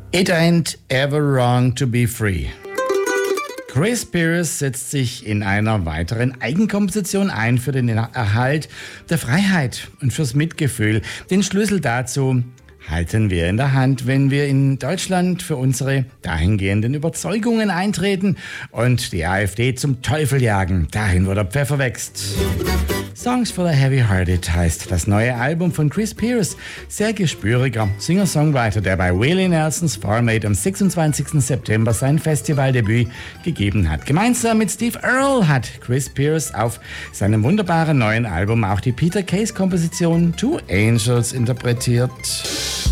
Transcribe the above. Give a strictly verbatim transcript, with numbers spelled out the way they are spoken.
It ain't ever wrong to be free. Chris Pierce setzt sich in einer weiteren Eigenkomposition ein für den Erhalt der Freiheit und fürs Mitgefühl. Den Schlüssel dazu halten wir in der Hand, wenn wir in Deutschland für unsere dahingehenden Überzeugungen eintreten und die AfD zum Teufel jagen, dahin wo der Pfeffer wächst. Songs for the Heavy-Hearted heißt das neue Album von Chris Pierce. Sehr gespüriger Singer-Songwriter, der bei Willie Nelsons Farmate am sechsundzwanzigsten September sein Festivaldebüt gegeben hat. Gemeinsam mit Steve Earle hat Chris Pierce auf seinem wunderbaren neuen Album auch die Peter Case-Komposition Two Angels interpretiert.